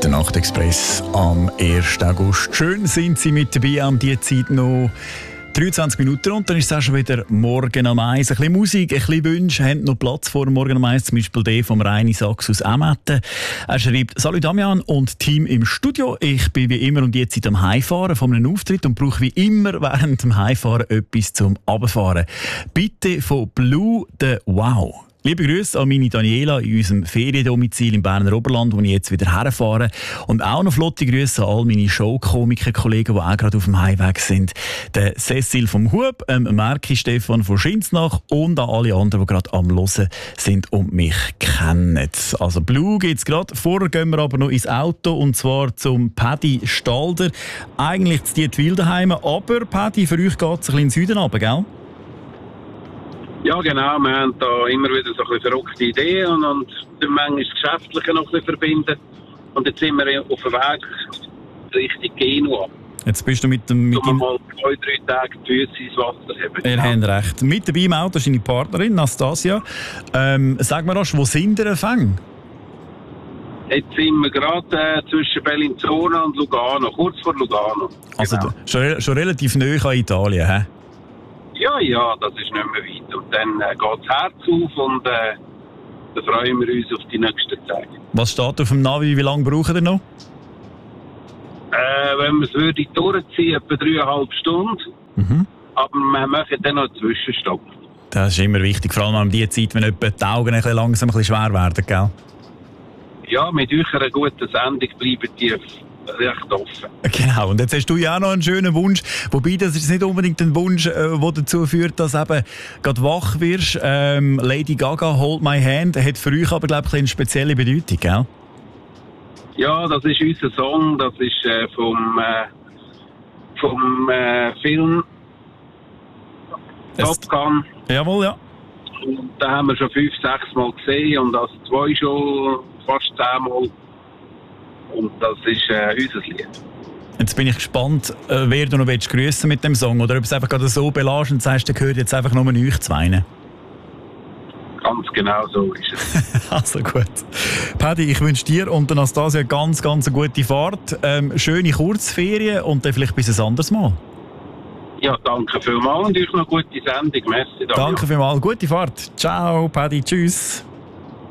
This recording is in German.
Der Nachtexpress am 1. August. Schön sind Sie mit dabei, an dieser Zeit noch 23 Minuten und dann ist es auch schon wieder Morgen am 1. Ein bisschen Musik, ein bisschen Wünsche, haben noch Platz vor Morgen am 1, zum Beispiel der vom Reini Sachs aus Emmetten. Er schreibt: «Salut Damian und Team im Studio. Ich bin wie immer um die Zeit am Heimfahren von einem Auftritt und brauche wie immer während dem Heimfahren etwas zum Runterfahren. Bitte von Blue the Wow.» Liebe Grüße an meine Daniela in unserem Feriendomizil im Berner Oberland, wo ich jetzt wieder herfahre. Und auch noch flotte Grüße an all meine Showkomiker-Kollegen, die auch gerade auf dem Heimweg sind. Der Cecil vom Hub, Merki Stefan von Schinsnach und an alle anderen, die gerade am Hören sind und mich kennen. Also Blue geht's gerade. Vorher gehen wir aber noch ins Auto und zwar zum Paddy Stalder. Eigentlich zu Dietwil daheim, aber Paddy, für euch geht's ein bisschen in den Süden runter, gell? Ja, genau. Wir haben da immer wieder so ein bisschen verrückte Ideen und manchmal das Geschäftliche noch ein bisschen verbinden. Und jetzt sind wir auf dem Weg Richtung Genua. Jetzt bist du mit dem... mal 2-3 Tage die Füße ins Wasser haben. Ihr habt recht. Mit dabei im Auto ist deine Partnerin, Nastasia. Sag mir rasch, wo sind ihr empfangen? Jetzt sind wir gerade zwischen Bellinzona und Lugano, kurz vor Lugano. Also genau. schon relativ nahe an Italien, hä? Ja, das ist nicht mehr weit. Und dann geht das Herz auf und dann freuen wir uns auf die nächsten Tage. Was steht auf dem Navi? Wie lange braucht ihr noch? Wenn wir es durchziehen, etwa 3,5 Stunden. Mhm. Aber wir machen dann noch einen Zwischenstopp. Das ist immer wichtig, vor allem an dieser Zeit, wenn etwa die Augen ein bisschen langsam ein bisschen schwer werden, gell? Ja, mit eurer guten Sendung bleiben die recht offen. Genau, und jetzt hast du ja auch noch einen schönen Wunsch, wobei das ist nicht unbedingt ein Wunsch, der dazu führt, dass eben gerade wach wirst. Lady Gaga, Hold My Hand, hat für euch aber, glaube ich, eine spezielle Bedeutung, gell? Ja, das ist unser Song, das ist vom Film Top Gun. Jawohl, ja. Und den haben wir schon 5-6 Mal gesehen und das 2 schon fast 10 Mal. Und das ist unser Lied. Jetzt bin ich gespannt, wer du noch grüßen mit dem Song oder ob es einfach gerade so belässt und sagst, der gehört jetzt einfach nur euch zwei. Ganz genau so ist es. Also gut. Paddy, ich wünsche dir und Anastasia ganz eine gute Fahrt, schöne Kurzferien und dann vielleicht bis ein anderes Mal. Ja, danke vielmals und euch noch gute Sendung. Merci. Danke vielmals, gute Fahrt. Ciao, Paddy, tschüss.